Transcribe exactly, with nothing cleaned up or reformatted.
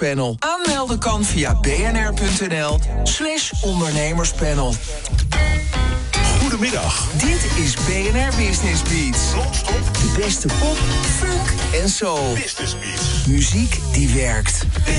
ondernemerspanel. Aanmelden kan via bnr.nl slash ondernemerspanel. Goedemiddag. Dit is B N R Business Beats. Non-stop De beste pop, funk en soul. Business Beats. Muziek die werkt.